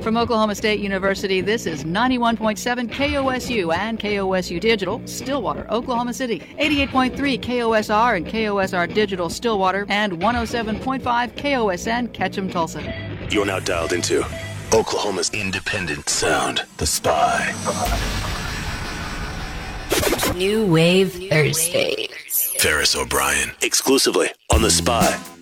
From Oklahoma State University, this is 91.7 KOSU and KOSU Digital, Stillwater, Oklahoma City, 88.3 KOSR and KOSR Digital, Stillwater, and 107.5 KOSN, Ketchum, Tulsa. You're now dialed into Oklahoma's independent sound, The Spy. New Wave Thursdays. Ferris O'Brien, exclusively on The Spy.